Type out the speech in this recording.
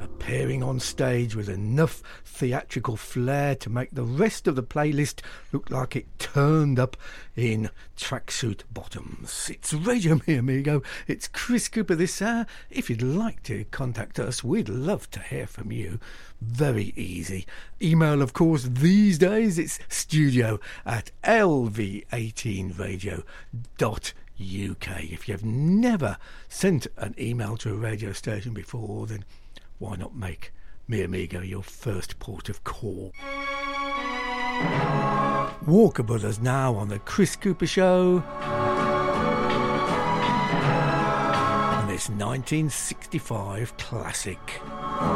appearing on stage with enough theatrical flair to make the rest of the playlist look like it turned up in tracksuit bottoms. It's Radio Mi Amigo. It's Chris Cooper this hour. If you'd like to contact us, we'd love to hear from you. Very easy. Email, of course, these days. It's studio@lv18radio.uk. If you've never sent an email to a radio station before, then why not make Mi Amigo your first port of call? Walker Brothers now on the Chris Cooper Show. And this 1965 classic.